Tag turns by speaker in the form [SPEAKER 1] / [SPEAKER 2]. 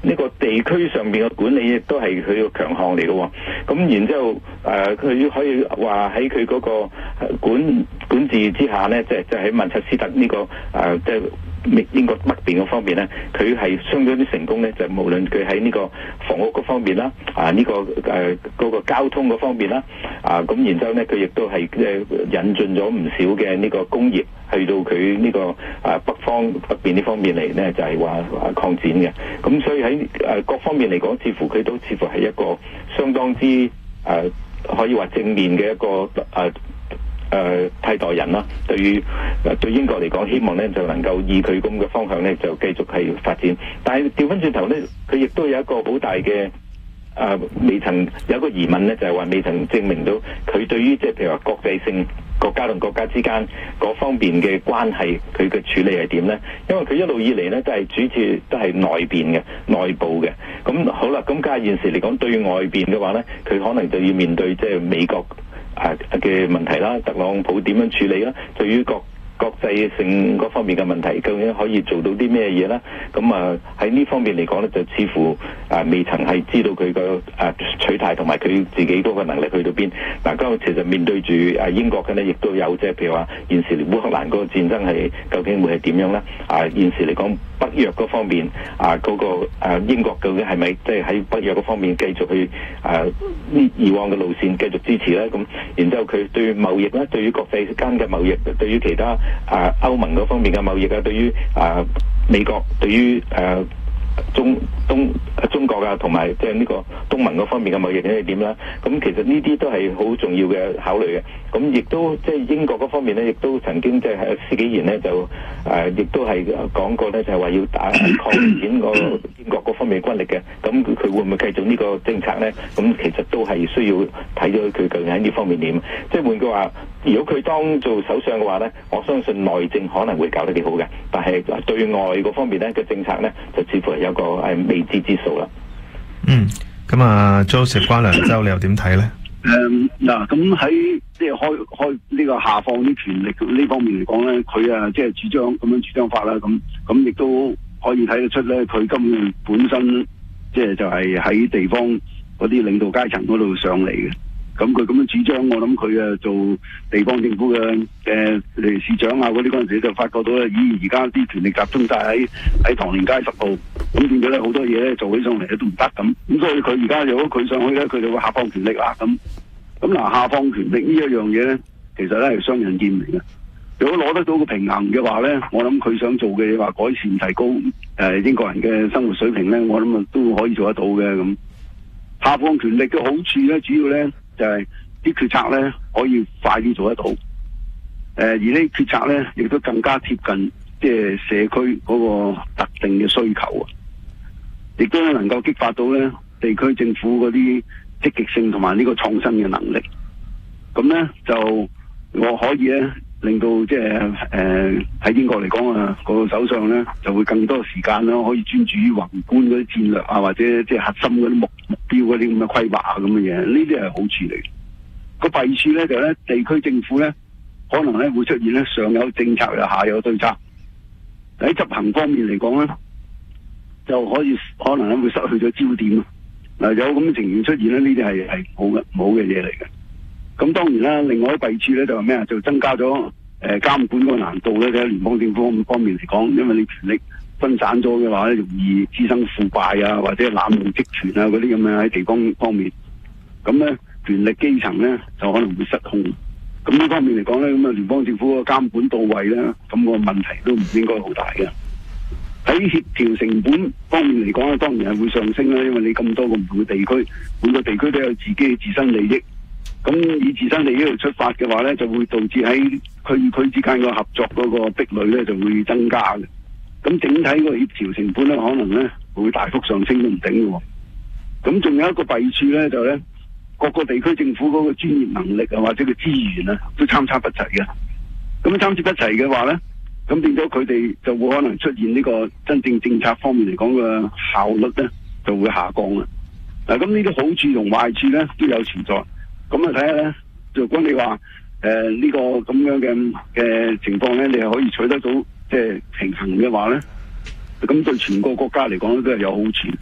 [SPEAKER 1] 呢個地區上面嘅管理亦都係佢個強項嚟嘅。咁然之後佢可以話喺佢嗰個管治之下呢，即係喺曼徹斯特呢個即係英國北邊嗰方面呢，佢係相當之成功呢。就無論佢喺呢個房屋嗰方面啦，呢個嗰個交通嗰方面啦，咁然之後呢，佢亦都係引進咗唔少嘅呢個工業去到佢呢個北邊呢方面嚟呢，就係話擴展嘅。咁所以喺各方面嚟講，似乎係一個相當之可以話正面嘅一個替代人啦。對英國嚟講，希望咧就能夠以佢咁嘅方向咧就繼續係發展。但係調翻轉頭咧，佢亦都有一個好大嘅未曾有一個疑問咧，就係話未曾證明到佢對於即係譬如話國際性國家同國家之間嗰方面嘅關係，佢嘅處理係點咧？因為佢一路以嚟咧都係主持都係內部嘅。咁好啦，咁假如現時嚟講對外邊嘅話咧，佢可能就要面對即係美國嘅問題啦，特朗普點樣處理啦？對於國際性嗰方面嘅問題，究竟可以做到啲咩嘢啦？咁喺呢方面嚟講咧，就似乎未曾係知道佢個取態同埋佢自己嗰個能力去到邊。嗱，今日其實面對住英國嘅呢，亦都有即係譬如話現時烏克蘭嗰個戰爭係究竟會係點樣咧？現時嚟講北約嗰方面嗰個英國究竟係咪即係喺北約嗰方面繼續去以往嘅路線繼續支持咧？咁然之後佢對於貿易咧，對於國際間嘅貿易，對於其他歐盟嗰方面嘅貿易啊，對於美國，對於中國同埋即係呢個東盟嗰方面嘅貿易係點啦？咁其實呢啲都係好重要嘅考慮嘅。咁亦都即係英國嗰方面咧，亦都曾經即係喺十幾年咧就亦都係講過咧，就係話要擴展個英國嗰方面嘅軍力嘅。咁佢會唔會繼續呢個政策咧？咁其實都係需要睇咗佢究竟喺呢方面點。即係換句話，如果佢當做首相嘅話咧，我相信內政可能會搞得幾好嘅。但係對外嗰方面咧嘅政策咧，就似乎係有個未知之數啦。
[SPEAKER 2] 咁Joseph 關良州你又點睇咧？
[SPEAKER 3] 咁喺即係開呢個下放啲權力呢方面嚟講咧，佢即係咁樣主張法啦。咁亦都可以睇得出咧，佢根本身即係就係喺地方嗰啲領導階層嗰度上嚟嘅。咁佢咁樣主張，我諗佢做地方政府嘅理事長嗰啲嗰陣時就發覺到咧，而家啲權力集中晒喺唐寧街10號，咁變咗咧好多嘢咧做起上嚟咧都唔得咁。咁所以佢而家如果佢上去咧，佢就會下放權力啦。咁下放權力呢一樣嘢咧，其實咧係雙刃劍嚟嘅。如果攞得到個平衡嘅話咧，我諗佢想做嘅嘢話改善提高英國人嘅生活水平咧，我諗都可以做得到嘅。咁下放權力嘅好處咧，主要咧就係啲決策咧可以快啲做得到，而呢決策咧亦都更加貼近即係社區嗰個特定嘅需求啊，亦都能夠激發到咧地區政府嗰啲積極性同埋呢個創新嘅能力。咁咧就我可以咧令到即係喺英國嚟講個首相咧就會更多時間啦，可以專注於宏觀嗰啲戰略或者即係核心嗰啲目標嗰啲咁嘅規劃咁嘅嘢，呢啲係好處嚟。個弊處咧就咧地區政府咧可能咧會出現咧上有政策又下有對策，喺執行方面嚟講咧就可能咧會失去咗焦點。有咁嘅情形出現咧，呢啲係好嘅嘢嚟嘅。咁當然啦，另外一弊處咧就係咩就增加咗監管個難度咧。喺聯邦政府方面嚟講，因為你權力分散咗嘅話咧，容易滋生腐敗或者濫用職權嗰啲咁樣喺地方面。咁咧權力基層咧就可能會失控。咁呢方面嚟講咧，咁聯邦政府個監管到位咧，咁個問題都唔應該好大嘅。喺協調成本方面嚟講咧，當然係會上升啦，因為你咁多個唔同嘅地區，每個地區都有自己嘅自身利益。咁以自身利益嚟出發嘅話咧，就會導致喺區與區之間個合作嗰個壁壘咧就會增加嘅。咁整體個協調成本咧，可能咧會大幅上升都唔定嘅。咁仲有一個弊處咧，就咧各個地區政府嗰個專業能力或者個資源都參差不齊嘅。咁參差不齊嘅話咧，咁變咗佢哋就會可能出現呢個真正政策方面嚟講嘅效率咧就會下降啦。嗱，咁呢啲好處同壞處咧都有存在。咁睇下咧，如果你話呢個咁樣嘅情況咧，你係可以取得到即係平衡嘅話咧，咁對全個國家嚟講都係有好處。